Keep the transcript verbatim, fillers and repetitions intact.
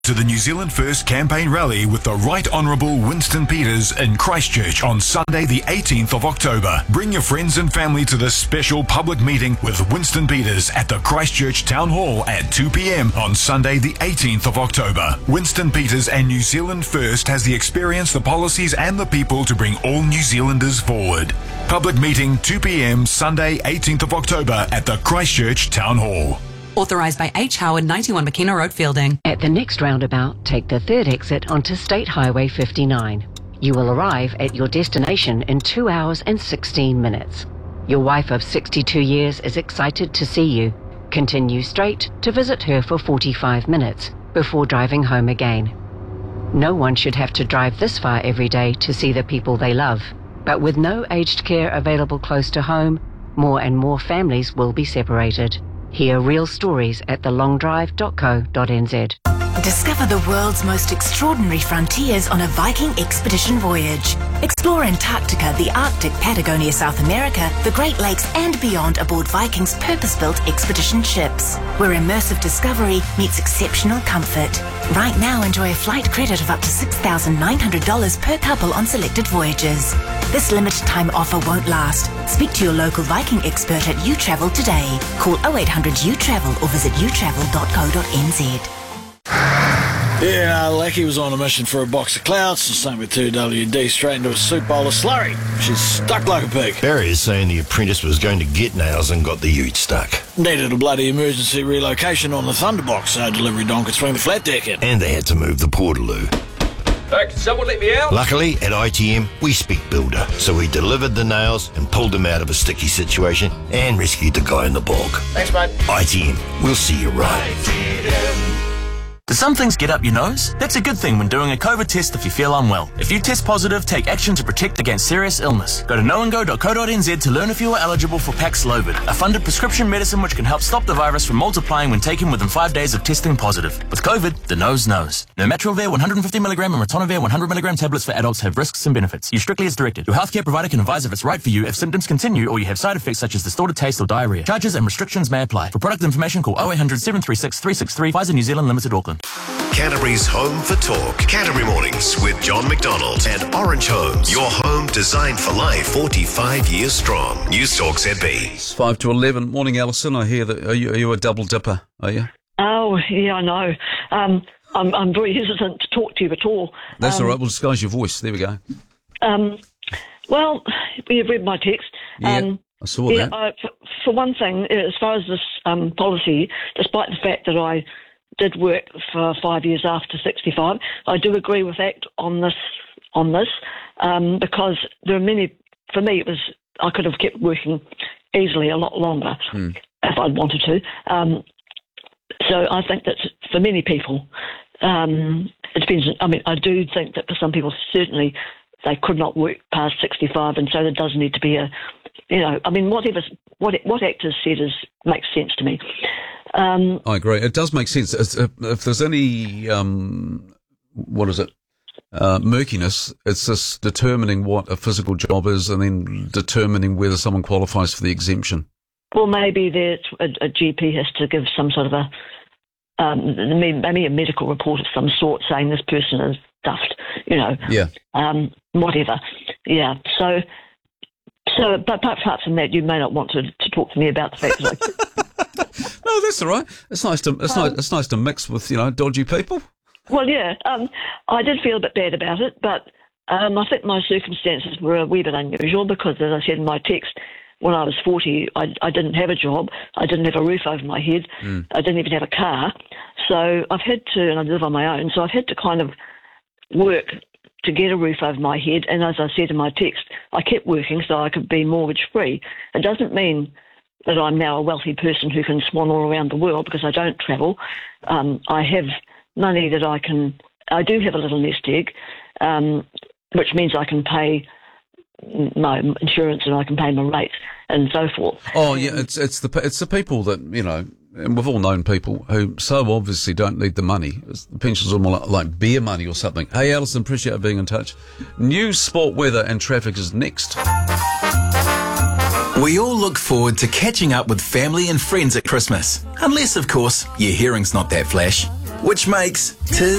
To the New Zealand First campaign rally with the Right Honourable Winston Peters in Christchurch on Sunday the eighteenth of October. Bring your friends and family to this special public meeting with Winston Peters at the Christchurch Town Hall at two p.m. on Sunday the eighteenth of October. Winston Peters and New Zealand First has the experience, the policies and the people to bring all New Zealanders forward. Public meeting two p.m. Sunday eighteenth of October at the Christchurch Town Hall. Authorised by H. Howard, ninety-one McKenna Road, Fielding. At the next roundabout, take the third exit onto State Highway fifty-nine. You will arrive at your destination in two hours and sixteen minutes. Your wife of sixty-two years is excited to see you. Continue straight to visit her for forty-five minutes before driving home again. No one should have to drive this far every day to see the people they love. But with no aged care available close to home, more and more families will be separated. Hear real stories at the long drive dot co dot n z. Discover the world's most extraordinary frontiers on a Viking expedition voyage. Explore Antarctica, the Arctic, Patagonia, South America, the Great Lakes and beyond aboard Viking's purpose-built expedition ships, where immersive discovery meets exceptional comfort. Right now, enjoy a flight credit of up to six thousand nine hundred dollars per couple on selected voyages. This limited time offer won't last. Speak to your local Viking expert at uTravel today. Call oh eight hundred U travel or visit u travel dot co dot n z. Yeah, Lecky was on a mission for a box of clouds, and same with two W D, straight into a soup bowl of slurry. She's stuck like a pig. Barry is saying the apprentice was going to get nails and got the ute stuck. Needed a bloody emergency relocation on the Thunderbox so delivery don could swing the flat deck in. And they had to move the portaloo. Hey, can someone let me out? Luckily, at I T M, we speak builder, so we delivered the nails and pulled him out of a sticky situation and rescued the guy in the bog. Thanks, mate. I T M, we'll see you right. Do some things get up your nose? That's a good thing when doing a COVID test if you feel unwell. If you test positive, take action to protect against serious illness. Go to knowandgo dot co dot n z to learn if you are eligible for Paxlovid, a funded prescription medicine which can help stop the virus from multiplying when taken within five days of testing positive. With COVID, the nose knows. Nirmatrelvir one hundred fifty milligram and ritonavir one hundred milligram tablets for adults have risks and benefits. Use strictly as directed. Your healthcare provider can advise if it's right for you if symptoms continue or you have side effects such as distorted taste or diarrhea. Charges and restrictions may apply. For product information, call oh eight hundred seven three six three six three. Pfizer New Zealand Limited, Auckland. Canterbury's home for talk. Canterbury Mornings with John McDonald and Orange Homes. Your home designed for life. forty-five years strong. News Talk Z B. It's five to eleven. Morning, Alison. I hear that. Are you, are you a double dipper? Are you? Oh, yeah, I know. Um, I'm, I'm very hesitant to talk to you at all. That's um, all right. We'll disguise your voice. There we go. Um, well, you've read my text. Yeah, um, I saw yeah, that. uh, for, for one thing, as far as this um, policy, despite the fact that I did work for five years after sixty-five, I do agree with ACT on this, on this, um, because there are many, for me it was, I could have kept working easily a lot longer mm. if I'd wanted to. Um, so I think that for many people, um, it depends, I mean, I do think that for some people, certainly they could not work past sixty-five, and so there does need to be a, you know, I mean, whatever, what, what ACT has said is, makes sense to me. Um, I agree. It does make sense. It's, if, if there's any, um, what is it, uh, murkiness, it's just determining what a physical job is and then determining whether someone qualifies for the exemption. Well, maybe there's a, a G P has to give some sort of a, um, maybe a medical report of some sort saying this person is stuffed, you know. Yeah. Um, whatever. Yeah. So, so, but apart from that, you may not want to, to talk to me about the fact that I... No, that's all right. It's nice to it's um, nice it's nice to mix with, you know, dodgy people. Well, yeah, um, I did feel a bit bad about it, but um, I think my circumstances were a wee bit unusual because, as I said in my text, when I was forty, I, I didn't have a job, I didn't have a roof over my head, mm. I didn't even have a car, so I've had to, and I live on my own, so I've had to kind of work to get a roof over my head, and as I said in my text, I kept working so I could be mortgage free. It doesn't mean that I'm now a wealthy person who can swan all around the world because I don't travel. Um, I have money that I can, I do have a little nest egg, um, which means I can pay my insurance and I can pay my rates and so forth. Oh yeah, it's it's the it's the people that, you know, and we've all known people who so obviously don't need the money. The pensions are more like, like beer money or something. Hey Alison, appreciate being in touch. News, sport, weather and traffic is next. We all look forward to catching up with family and friends at Christmas. Unless, of course, your hearing's not that flash. which makes tis